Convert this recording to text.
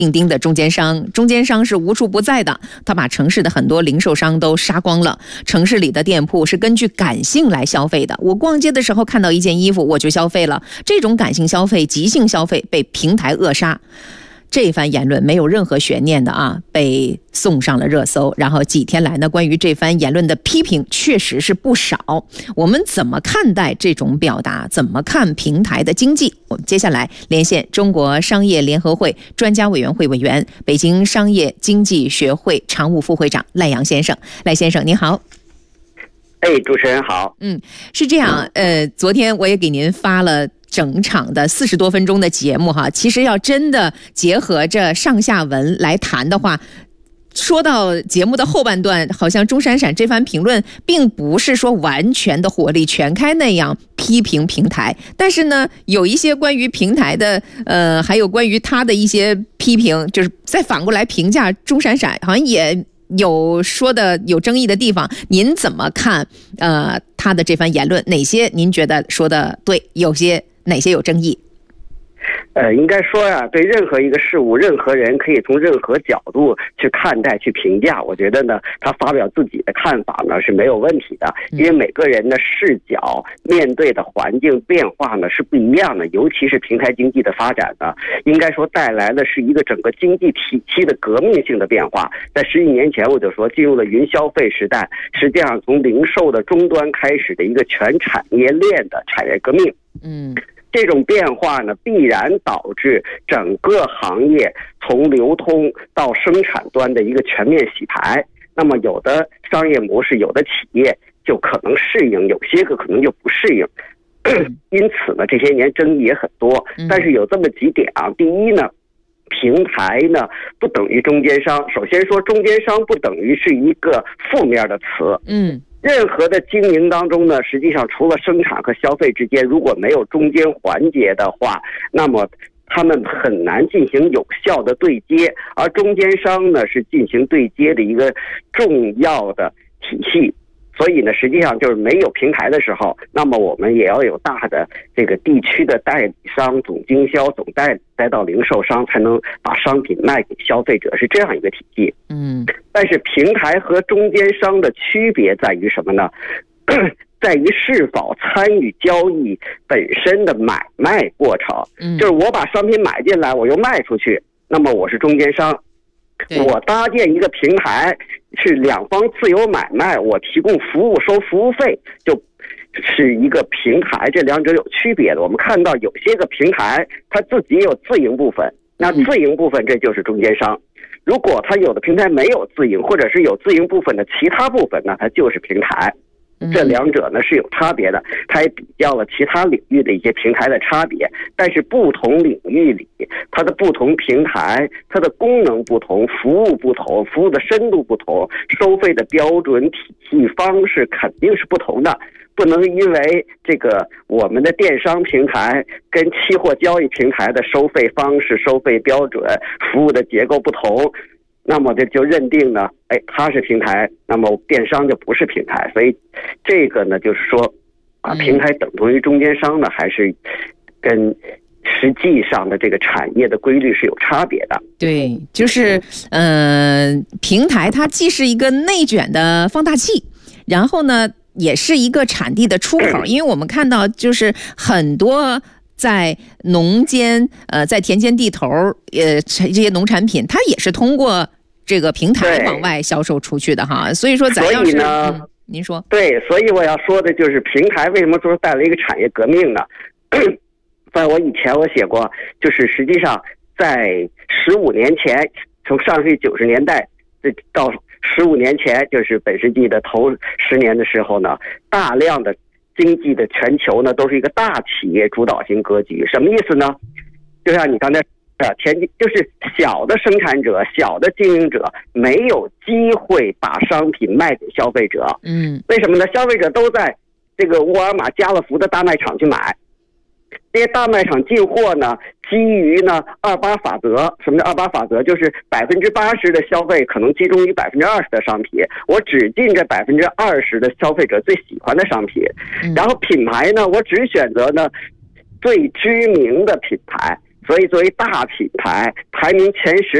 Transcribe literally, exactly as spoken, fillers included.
钉钉的中间商，中间商是无处不在的，他把城市的很多零售商都杀光了。城市里的店铺是根据感性来消费的，我逛街的时候看到一件衣服我就消费了，这种感性消费、即兴消费被平台扼杀。这番言论没有任何悬念的啊，被送上了热搜。然后几天来呢，关于这番言论的批评确实是不少。我们怎么看待这种表达？怎么看平台的经济？我们接下来连线中国商业联合会专家委员会委员、北京商业经济学会常务副会长赖阳先生。赖先生您好。 哎，主持人好。 嗯，是这样，呃，昨天我也给您发了整场的四十多分钟的节目哈，其实要真的结合着上下文来谈的话，说到节目的后半段，好像钟闪闪这番评论并不是说完全的火力全开那样批评平台，但是呢，有一些关于平台的，呃，还有关于他的一些批评，就是再反过来评价钟闪闪，好像也有说的有争议的地方。您怎么看？呃，他的这番言论，哪些您觉得说的对？有些哪些有争议？ 呃，应该说呀、啊，对任何一个事物，任何人可以从任何角度去看待、去评价。我觉得呢，他发表自己的看法呢是没有问题的，因为每个人的视角、面对的环境变化呢是不一样的。尤其是平台经济的发展呢，应该说带来的是一个整个经济体系的革命性的变化。在十几年前我就说，进入了云消费时代，实际上从零售的终端开始的一个全产业链的产业革命。 嗯。 这种变化呢，必然导致整个行业从流通到生产端的一个全面洗牌。那么有的商业模式，有的企业就可能适应，有些个可能就不适应。因此呢，这些年争议也很多。但是有这么几点啊，第一呢，平台呢不等于中间商。首先说，中间商不等于是一个负面的词。 嗯。 任何的经营当中呢，实际上除了生产和消费之间，如果没有中间环节的话，那么他们很难进行有效的对接。而中间商呢，是进行对接的一个重要的体系。所以呢，实际上就是没有平台的时候，那么我们也要有大的这个地区的代理商、总经销、总代理，再到零售商，才能把商品卖给消费者，是这样一个体系。 嗯， 但是平台和中间商的区别在于什么呢？在于是否参与交易本身的买卖过程。嗯，就是我把商品买进来，我又卖出去，那么我是中间商。我搭建一个平台，是两方自由买卖，我提供服务收服务费，就是一个平台，这两者有区别的。我们看到有些个平台它自己也有自营部分，那自营部分这就是中间商。如果它有的平台没有自营，或者是有自营部分的其他部分，那它就是平台。这两者呢是有差别的，它也比较了其他领域的一些平台的差别。但是不同领域里，它的不同平台，它的功能不同，服务不同，服务的深度不同，收费的标准体系方式肯定是不同的。不能因为这个我们的电商平台跟期货交易平台的收费方式、收费标准、服务的结构不同，那么这就认定呢，哎，它是平台，那么电商就不是平台。所以这个呢，就是说，啊，平台等同于中间商呢，还是跟实际上的这个产业的规律是有差别的。 对，就是嗯、呃，平台它既是一个内卷的放大器，然后呢，也是一个产地的出口。因为我们看到，就是很多在农间呃在田间地头呃这些农产品，它也是通过这个平台往外销售出去的哈。所以说咱要是呢、嗯、您说对，所以我要说的就是平台为什么说带来一个产业革命呢？在我以前我写过，就是实际上在十五年前，从上世纪九十年代到十五年前，就是本世纪的头十年的时候呢，大量的经济的全球呢都是一个大企业主导型格局。什么意思呢？就像你刚才啊，前就是小的生产者、小的经营者没有机会把商品卖给消费者。 嗯， 为什么呢？消费者都在这个沃尔玛、家乐福的大卖场去买。这些大卖场进货呢，基于呢二八法则。什么叫二八法则？就是百分之八十的消费可能集中于百分之二十的商品，我只进这百分之二十的消费者最喜欢的商品。然后品牌呢，我只选择呢最知名的品牌， 所以作为大品牌排名前十